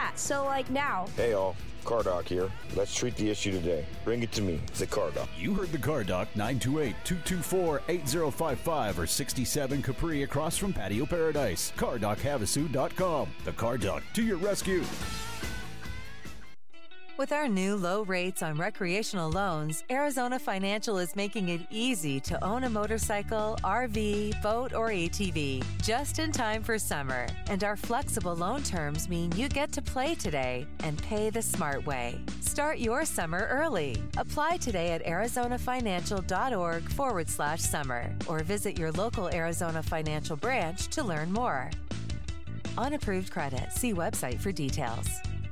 Yeah, so like now. Hey all, Car Doc here. Let's treat the issue today. Bring it to me, the Car Doc. You heard the Car Doc, 928-224-8055 or 67 Capri across from Patio Paradise. CarDocHavasu.com. The Car Doc to your rescue. With our new low rates on recreational loans, Arizona Financial is making it easy to own a motorcycle, RV, boat, or ATV just in time for summer. And our flexible loan terms mean you get to play today and pay the smart way. Start your summer early. Apply today at arizonafinancial.org/summer or visit your local Arizona Financial branch to learn more. Unapproved credit. See website for details.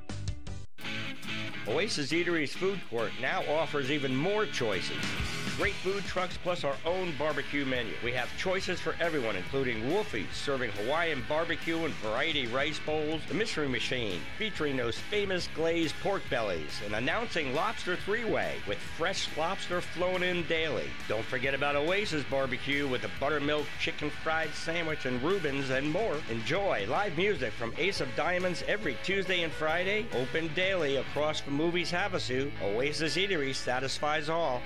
Oasis Eatery's food court now offers even more choices. Great food trucks plus our own barbecue menu. We have choices for everyone, including Wolfie's, serving Hawaiian barbecue and variety rice bowls, the Mystery Machine, featuring those famous glazed pork bellies, and announcing Lobster Three-Way, with fresh lobster flown in daily. Don't forget about Oasis Barbecue with the buttermilk chicken fried sandwich and Reubens and more. Enjoy live music from Ace of Diamonds every Tuesday and Friday, open daily across from Movies Havasu. Oasis Eatery satisfies all.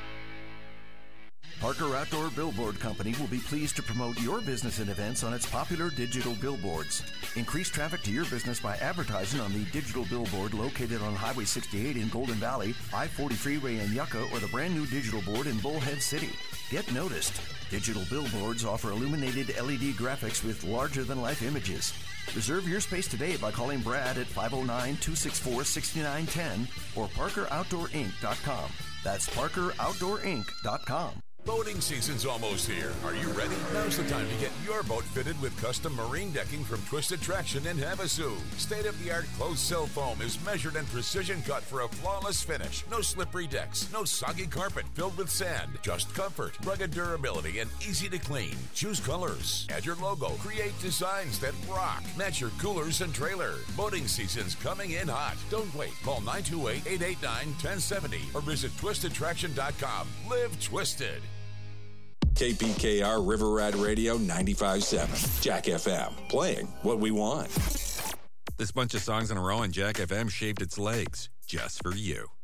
Parker Outdoor Billboard Company will be pleased to promote your business and events on its popular digital billboards. Increase traffic to your business by advertising on the digital billboard located on Highway 68 in Golden Valley, I-40 Freeway in Yucca, or the brand new digital board in Bullhead City. Get noticed. Digital billboards offer illuminated LED graphics with larger-than-life images. Reserve your space today by calling Brad at 509-264-6910 or ParkerOutdoorInc.com. That's ParkerOutdoorInc.com. Boating season's almost here. Are you ready? Now's the time to get your boat fitted with custom marine decking from Twisted Traction in Havasu. State-of-the-art closed sill foam is measured and precision cut for a flawless finish. No slippery decks, no soggy carpet filled with sand. Just comfort, rugged durability, and easy to clean. Choose colors, add your logo, create designs that rock. Match your coolers and trailer. Boating season's coming in hot. Don't wait. Call 928-889-1070 or visit twistedtraction.com. Live twisted. KPKR River Rat Radio 95.7. Jack FM. Playing what we want. This bunch of songs in a row on Jack FM shaved its legs just for you.